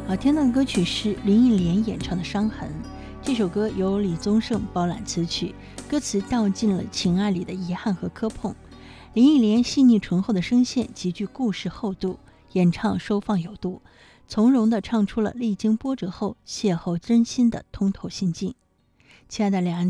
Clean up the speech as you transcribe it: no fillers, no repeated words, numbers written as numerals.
好听的歌曲是林忆莲演唱的《伤痕》。这首歌由李宗盛包揽词曲，歌词道尽了情爱里的遗憾和磕碰。林忆莲细腻醇厚的声线极具故事厚度，演唱收放有度，从容地唱出了历经波折后邂逅真心的通透心境。亲爱的两岸